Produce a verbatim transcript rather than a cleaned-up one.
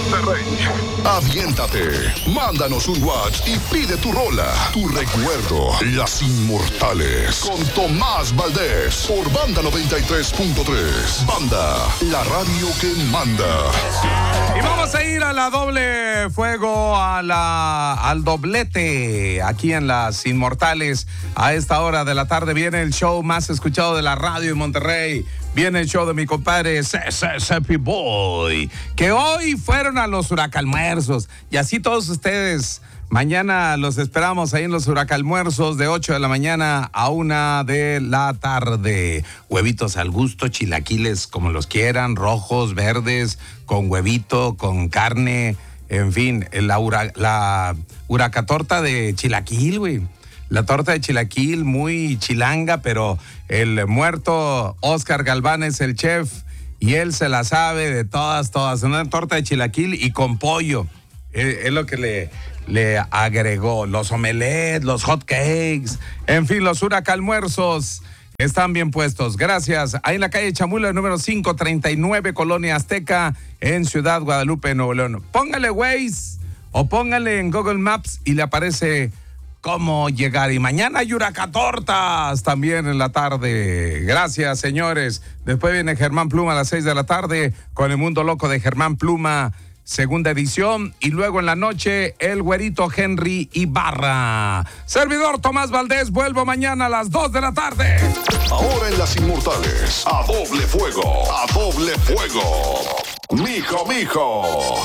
Monterrey. Aviéntate, mándanos un WhatsApp y pide tu rola, tu recuerdo, Las Inmortales, con Tomás Valdés, por Banda noventa y tres punto tres. Banda, la radio que manda. Y vamos a ir a la doble fuego, a la, al doblete, aquí en Las Inmortales. A esta hora de la tarde viene el show más escuchado de la radio en Monterrey. Viene el show de mi compadre Cepi Boy, que hoy fueron a los huracalmuerzos. Y así todos ustedes, mañana los esperamos ahí en los huracalmuerzos de ocho de la mañana a una de la tarde. Huevitos al gusto, chilaquiles como los quieran, rojos, verdes, con huevito, con carne, en fin, la, hura, la huracatorta de chilaquil, güey. La torta de chilaquil, muy chilanga, pero el muerto Oscar Galván es el chef y él se la sabe de todas, todas. Una torta de chilaquil y con pollo. Es, es lo que le, le agregó. Los omelets, los hot cakes, en fin, los huracalmuerzos están bien puestos. Gracias. Ahí en la calle Chamula, número quinientos treinta y nueve, Colonia Azteca, en Ciudad Guadalupe, Nuevo León. Póngale Waze o póngale en Google Maps y le aparece cómo llegar. Y mañana hay huracatortas también en la tarde. Gracias, señores. Después viene Germán Pluma a las seis de la tarde con El Mundo Loco de Germán Pluma, segunda edición. Y luego en la noche, el güerito Henry Ibarra. Servidor Tomás Valdés, vuelvo mañana a las dos de la tarde. Ahora en Las Inmortales, a doble fuego, a doble fuego. Mijo, mijo.